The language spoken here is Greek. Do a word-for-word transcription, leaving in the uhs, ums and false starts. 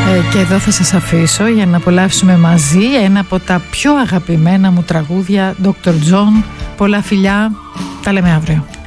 Ε, και εδώ θα σας αφήσω για να απολαύσουμε μαζί ένα από τα πιο αγαπημένα μου τραγούδια, ντόκτορ John. Πολλά φιλιά, τα λέμε αύριο.